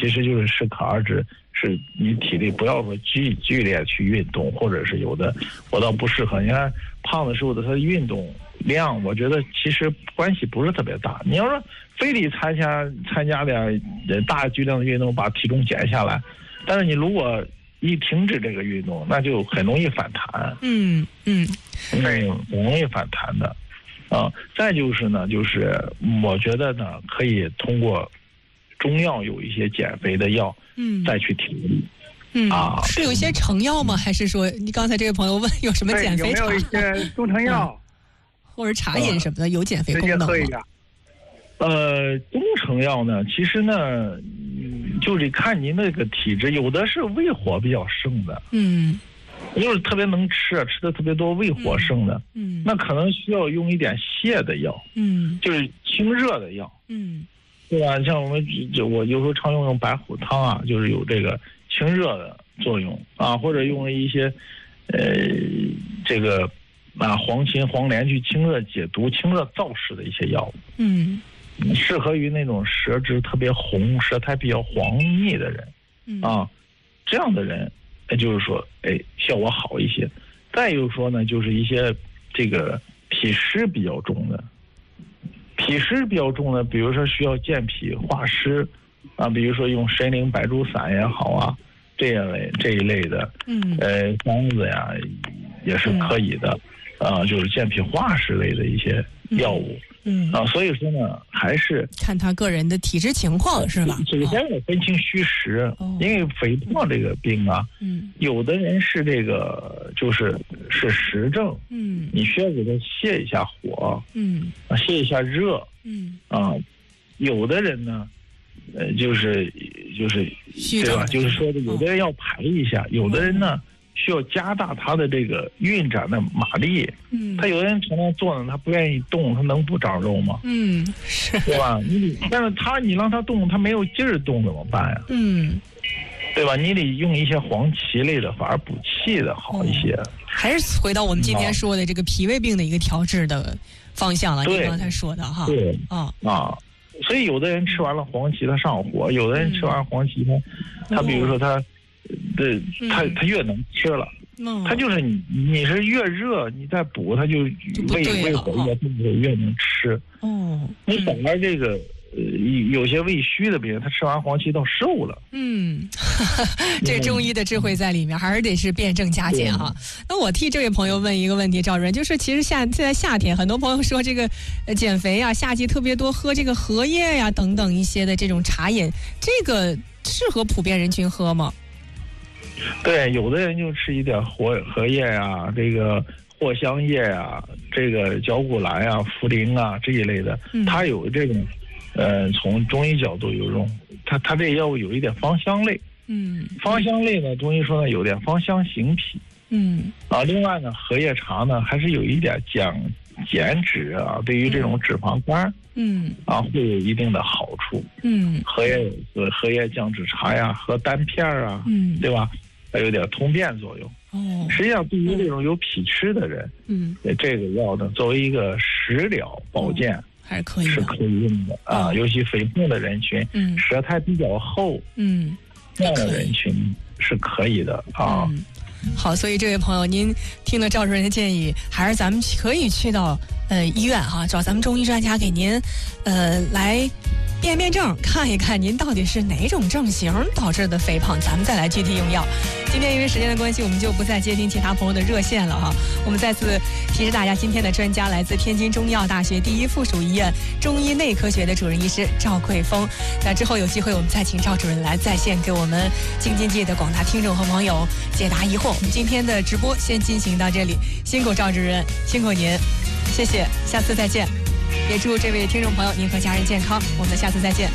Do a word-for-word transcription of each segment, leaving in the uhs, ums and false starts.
其实就是适可而止，是你体力不要说剧剧烈去运动，或者是有的我倒不适合。你看胖的时候的他的运动量，我觉得其实关系不是特别大。你要说非得参加参加点大巨量的运动把体重减下来，但是你如果一停止这个运动，那就很容易反弹。 嗯嗯， 对，很容易反弹的。啊，再就是呢，就是我觉得呢，可以通过中药有一些减肥的药， 嗯， 再去体力。 嗯啊， 是有一些成药吗？还是说你刚才这位朋友问有什么减肥茶？ 有没有一些中成药、 嗯、或者茶饮什么的、嗯、有减肥功能吗？ 呃，中成药呢，其实呢，就得看您那个体质，有的是胃火比较盛的， 嗯。 就是特别能吃，吃的特别多，胃火盛的， 嗯， 那可能需要用一点泻的药， 嗯， 就是清热的药， 嗯， 对吧？像我们就我有时候常用用白虎汤啊，就是有这个清热的作用啊，或者用一些呃这个啊黄芩、黄连去清热解毒、清热燥湿的一些药物， 嗯， 适合于那种舌质特别红、舌苔比较黄腻的人， 嗯啊，这样的人。就是说，哎，效果好一些。再有说呢，就是一些这个脾湿比较重的，脾湿比较重的，比如说需要健脾化湿啊，比如说用参苓白术散也好啊，这样类这一类的， 嗯， 呃，方子呀也是可以的，嗯、啊，就是健脾化湿类的一些药物。 嗯啊，所以说呢，还是看他个人的体质情况是吧？ 首先我分清虚实， 哦、 因为肥胖这个病啊， 嗯， 有的人是这个就是是实症， 嗯， 你需要给他泻一下火， 嗯， 啊，泻一下热， 嗯， 啊，有的人呢，呃，就是就是对吧？就是说的，有的人要排一下，哦、有的人呢。需要加大他的这个运转的马力， 嗯， 他有的人常常坐呢，他不愿意动，他能不长肉吗？ 嗯，是， 对吧？你但是他你让他动，他没有劲儿动怎么办呀？ 嗯， 对吧？你得用一些黄芪类的，反而补气的好一些。 哦、还是回到我们今天说的这个脾胃病的一个调治的方向了。你刚才说的哈， 对， 啊、 哦、啊，所以有的人吃完了黄芪他上火，有的人吃完黄芪他、嗯、他比如说他。对，他他越能吃了， 嗯、 他就是你你是越热，你再补，他就胃胃火越动，越能吃。 哦， 你反而这个呃有些胃虚的病人，他吃完黄芪倒瘦了。 嗯，这中医的智慧在里面，还是得是辩证加减哈。那我替这位朋友问一个问题，赵主任，就是其实夏现在夏天，很多朋友说这个呃减肥啊，夏季特别多喝这个荷叶呀、啊、等等一些的这种茶饮，这个适合普遍人群喝吗？ 对，有的人就吃一点荷荷叶啊，这个藿香叶啊，这个绞股蓝啊、茯苓啊这一类的，嗯、它有这种，呃，从中医角度有种，它它这药物有一点芳香类， 嗯， 芳香类呢，中医说呢有点芳香行脾， 嗯， 啊，另外呢，荷叶茶呢还是有一点降减脂啊，对于这种脂肪肝， 嗯， 啊，会有一定的好处， 嗯， 荷叶荷叶降脂茶呀，喝丹片啊， 嗯， 对吧？还有点通便作用。 哦， 实际上对于这种有脾湿的人， 嗯， 这个药呢，作为一个食疗保健、哦、 还是可以的， 是可以用的啊。 哦、 尤其肥胖的人群， 嗯， 舌苔比较厚， 嗯， 这样的人群是可以的啊。 嗯、好，所以这位朋友，您听了赵主任的建议，还是咱们可以去到呃医院哈、啊，找咱们中医专家给您呃来。验验证，看一看您到底是哪种症型导致的肥胖，咱们再来具体用药。今天因为时间的关系，我们就不再接听其他朋友的热线了哈。我们再次提示大家，今天的专家来自天津中医药大学第一附属医院中医内科学的主任医师赵桂峰。那之后有机会，我们再请赵主任来在线给我们京津冀的广大听众和网友解答疑惑。我们今天的直播先进行到这里，辛苦赵主任，辛苦您，谢谢，下次再见。也祝这位听众朋友您和家人健康，我们下次再见。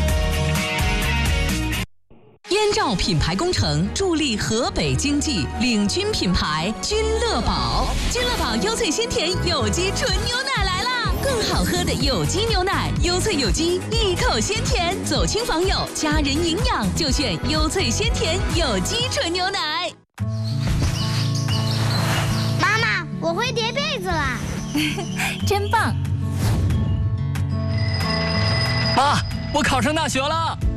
燕赵品牌工程助力河北经济，领军品牌君乐宝。君乐宝优萃鲜甜有机纯牛奶来啦！更好喝的有机牛奶，优萃有机，一口鲜甜，走亲访友，家人营养就选优萃鲜甜有机纯牛奶。 妈妈，我会叠被子啦！ 真棒！ 妈，我考上大学了。